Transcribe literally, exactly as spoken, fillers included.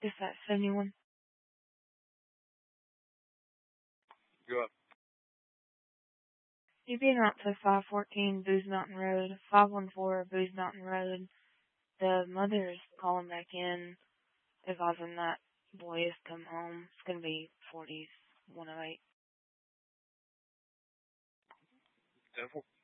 Dispatch seventy-one. Go up. You being out to five fourteen Booze Mountain Road, five one four Booze Mountain Road. The mother's calling back in, advising that boy has come home. It's going to be forties, one oh eight. Devil.